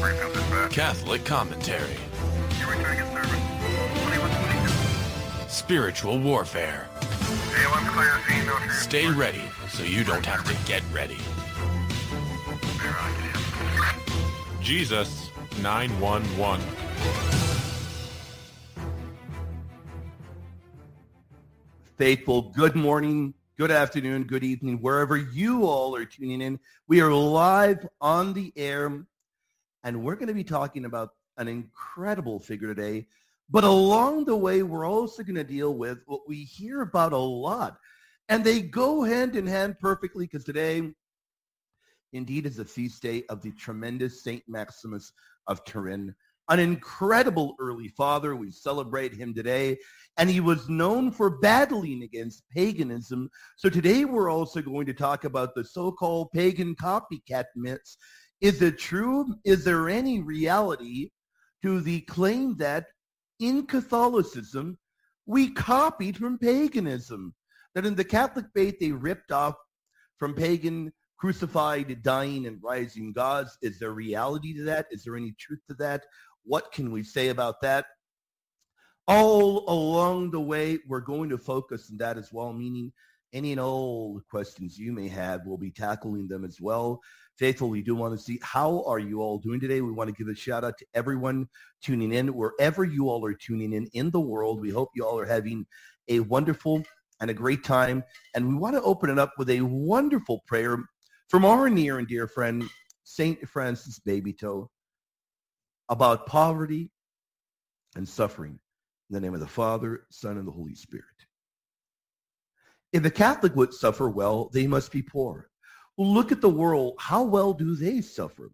Catholic commentary. Spiritual warfare. Stay ready so you don't have to get ready. Jesus 911. Faithful, good morning, good afternoon, good evening, wherever you all are tuning in. We are live on the air, and we're going to be talking about an incredible figure today. But along the way, we're also going to deal with what we hear about a lot. And they go hand in hand perfectly, because today, indeed, is the feast day of the tremendous Saint Maximus of Turin, an incredible early father. We celebrate him today, and he was known for battling against paganism. So today we're also going to talk about the so-called pagan copycat myths. Is it true? Is there any reality to the claim that in Catholicism we copied from paganism? That in the Catholic faith they ripped off from pagan crucified, dying, and rising gods. Is there reality to that? Is there any truth to that? What can we say about that? All along the way, we're going to focus on that as well, meaning any and all questions you may have, we'll be tackling them as well. Faithful, we do want to see how are you all doing today. We want to give a shout out to everyone tuning in, wherever you all are tuning in the world. We hope you all are having a wonderful and a great time. And we want to open it up with a wonderful prayer from our near and dear friend, St. Francis Babytoe, about poverty and suffering. In the name of the Father, Son, and the Holy Spirit. If the Catholic would suffer well, they must be poor. Well, look at the world. How well do they suffer?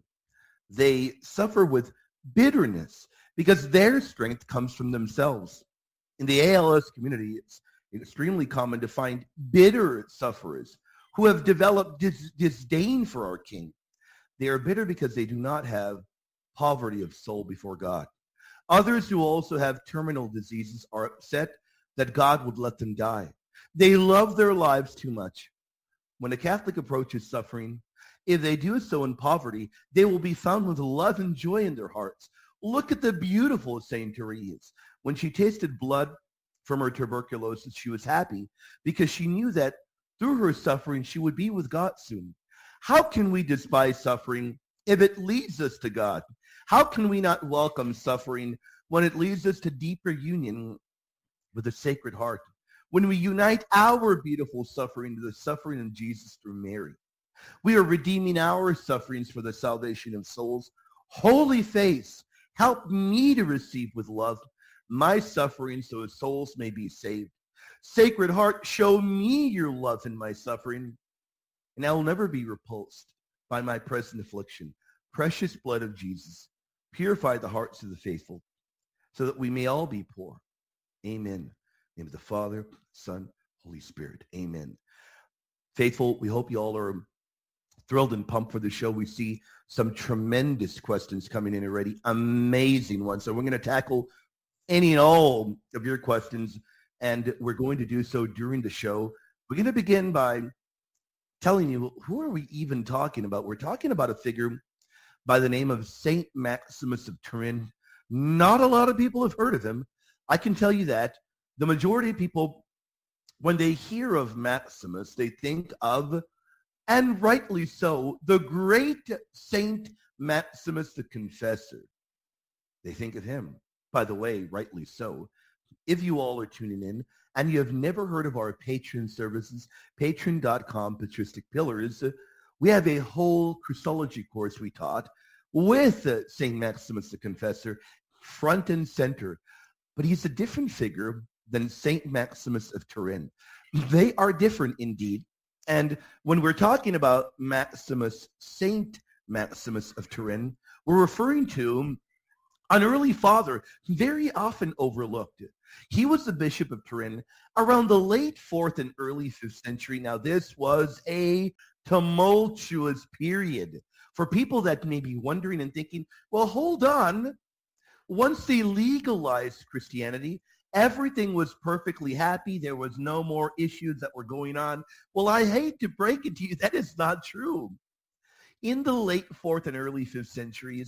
They suffer with bitterness because their strength comes from themselves. In the ALS community, it's extremely common to find bitter sufferers who have developed disdain for our King. They are bitter because they do not have poverty of soul before God. Others who also have terminal diseases are upset that God would let them die. They love their lives too much. When a Catholic approaches suffering, if they do so in poverty, they will be found with love and joy in their hearts. Look at the beautiful Saint Therese. When she tasted blood from her tuberculosis, she was happy because she knew that through her suffering, she would be with God soon. How can we despise suffering if it leads us to God? How can we not welcome suffering when it leads us to deeper union with the Sacred Heart? When we unite our beautiful suffering to the suffering of Jesus through Mary, we are redeeming our sufferings for the salvation of souls. Holy Face, help me to receive with love my suffering so that souls may be saved. Sacred Heart, show me your love in my suffering, and I will never be repulsed by my present affliction. Precious blood of Jesus, purify the hearts of the faithful so that we may all be poor. Amen. In the name of the Father, Son, Holy Spirit. Amen. Faithful, we hope you all are thrilled and pumped for the show. We see some tremendous questions coming in already. Amazing ones. So we're going to tackle any and all of your questions, and we're going to do so during the show. We're going to begin by telling you, who are we even talking about? We're talking about a figure by the name of Saint Maximus of Turin. Not a lot of people have heard of him. I can tell you that. The majority of people, when they hear of Maximus, they think of, and rightly so, the great Saint Maximus the Confessor. They think of him. By the way, rightly so. If you all are tuning in and you have never heard of our patron services, patron.com, Patristic Pillars, we have a whole Christology course we taught with St. Maximus the Confessor, front and center. But he's a different figure than St. Maximus of Turin. They are different indeed. And when we're talking about Maximus, St. Maximus of Turin, we're referring to an early father, very often overlooked. He was the Bishop of Turin around the late 4th and early 5th century. Now, this was a tumultuous period for people that may be wondering and thinking, well, hold on. Once they legalized Christianity, everything was perfectly happy. There was no more issues that were going on. Well, I hate to break it to you, that is not true. In the late 4th and early 5th centuries,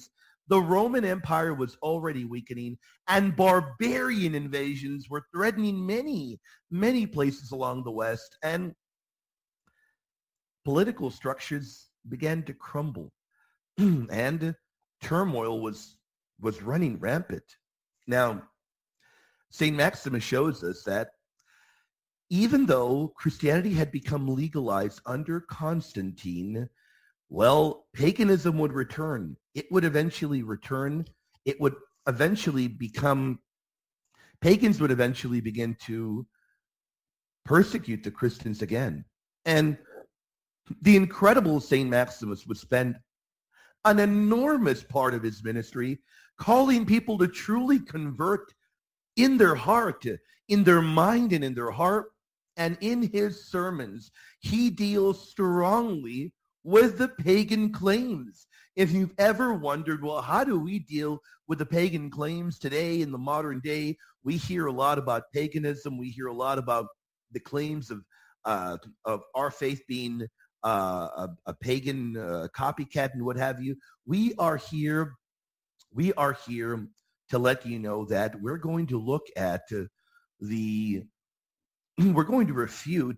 The Roman Empire was already weakening, and barbarian invasions were threatening many, many places along the West, and political structures began to crumble, and turmoil was running rampant. Now, St. Maximus shows us that even though Christianity had become legalized under Constantine, well, paganism would return. It would eventually return. It would eventually become, pagans would eventually begin to persecute the Christians again. And the incredible St. Maximus would spend an enormous part of his ministry calling people to truly convert in their heart, in their mind and in their heart. And in his sermons, he deals strongly with the pagan claims. If you've ever wondered, well, how do we deal with the pagan claims today in the modern day? We hear a lot about paganism. We hear a lot about the claims of our faith being a pagan copycat and what have you. We are here to let you know that we're going to look at we're going to refute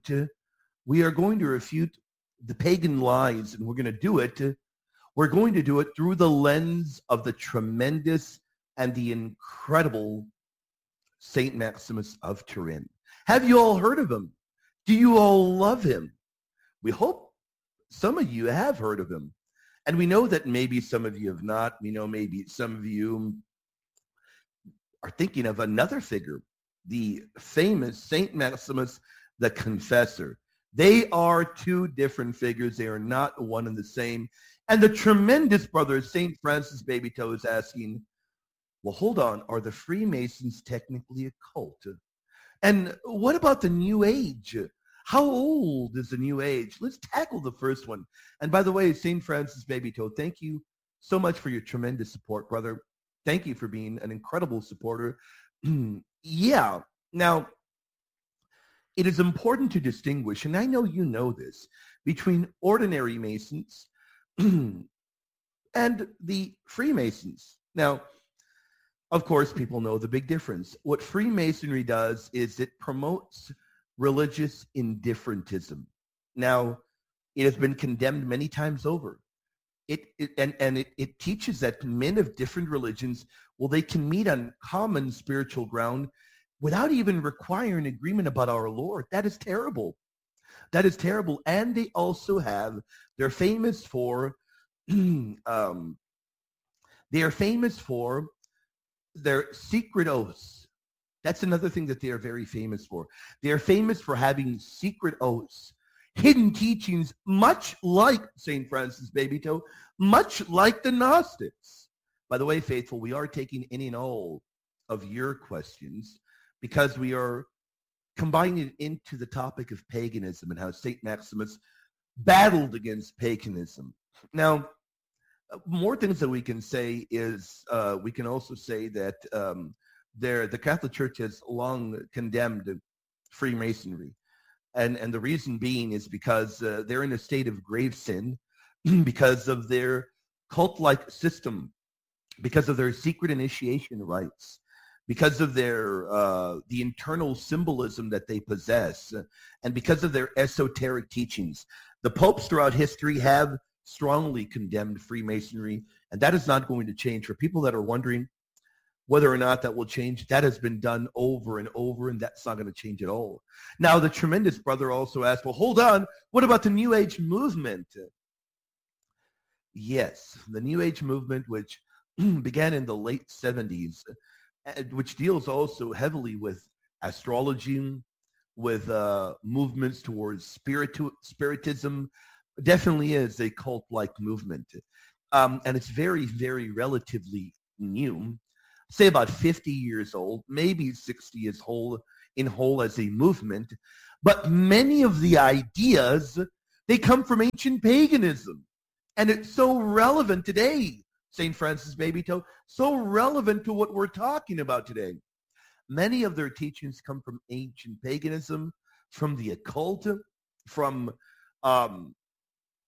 the pagan lies, and we're going to do it through the lens of the tremendous and the incredible Saint Maximus of Turin. Have you all heard of him? Do you all love him? We hope some of you have heard of him. And we know that maybe some of you have not. We know maybe some of you are thinking of another figure, the famous Saint Maximus the Confessor. They are two different figures. They are not one and the same. And the tremendous brother, St. Francis Babytoe, is asking, well, hold on, are the Freemasons technically a cult? And what about the New Age? How old is the New Age? Let's tackle the first one. And by the way, St. Francis Babytoe, thank you so much for your tremendous support, brother. Thank you for being an incredible supporter. Yeah. Now, it is important to distinguish, and I know you know this, between ordinary Masons and the Freemasons. Now, of course, people know the big difference. What Freemasonry does is it promotes religious indifferentism. Now, it has been condemned many times over. It teaches that men of different religions, well, they can meet on common spiritual ground without even requiring agreement about our Lord. That is terrible. That is terrible. And they also have, they're famous for, they are famous for their secret oaths. That's another thing that they are very famous for. They are famous for having secret oaths, hidden teachings, much like St. Francis Babytoe, much like the Gnostics. By the way, faithful, we are taking any and all of your questions because we are combining it into the topic of paganism and how St. Maximus battled against paganism. Now, more things that we can say is we can also say that the Catholic Church has long condemned Freemasonry. And the reason being is because they're in a state of grave sin because of their cult-like system, because of their secret initiation rites, because of their the internal symbolism that they possess, and because of their esoteric teachings. The popes throughout history have strongly condemned Freemasonry, and that is not going to change. For people that are wondering whether or not that will change, that has been done over and over, and that's not going to change at all. Now, the tremendous brother also asked, well, hold on, what about the New Age movement? Yes, the New Age movement, which began in the late 70s, which deals also heavily with astrology, with movements towards spiritism, definitely is a cult-like movement. And it's very, very relatively new. Say about 50 years old, maybe 60 years whole as a movement. But many of the ideas, they come from ancient paganism. And it's so relevant today, St. Francis Babytoe, so relevant to what we're talking about today. Many of their teachings come from ancient paganism, from the occult, from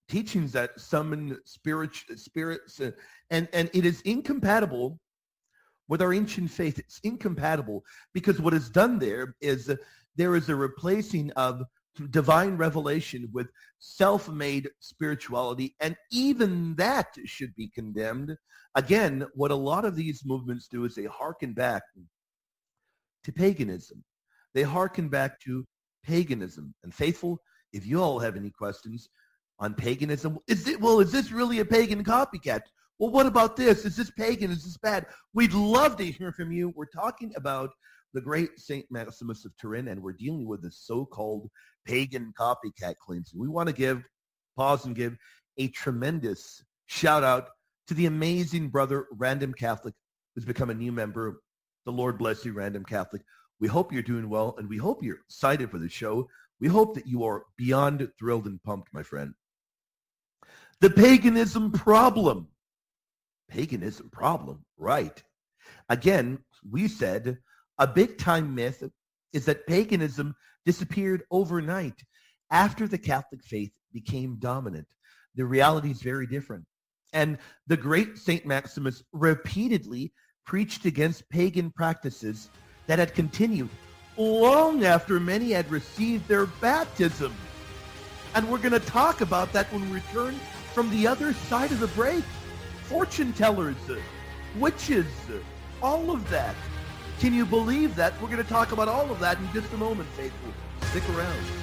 teachings that summon spirits, and it is incompatible with our ancient faith. It's incompatible because what is done there is a replacing of divine revelation with self-made spirituality, and even that should be condemned. Again, what a lot of these movements do is they hearken back to paganism. They hearken back to paganism. And faithful, if you all have any questions on paganism, is this really a pagan copycat? Well, what about this? Is this pagan? Is this bad? We'd love to hear from you. We're talking about the great St. Maximus of Turin, and we're dealing with the so-called pagan copycat claims. We want to pause and give a tremendous shout out to the amazing brother, Random Catholic, who's become a new member. The Lord bless you, Random Catholic. We hope you're doing well, and we hope you're excited for the show. We hope that you are beyond thrilled and pumped, my friend. The paganism problem. Paganism problem, right. Again, we said a big-time myth is that paganism disappeared overnight after the Catholic faith became dominant. The reality is very different. And the great St. Maximus repeatedly preached against pagan practices that had continued long after many had received their baptism. And we're going to talk about that when we return from the other side of the break. Fortune tellers, witches, all of that. Can you believe that? We're going to talk about all of that in just a moment, faithful. Stick around.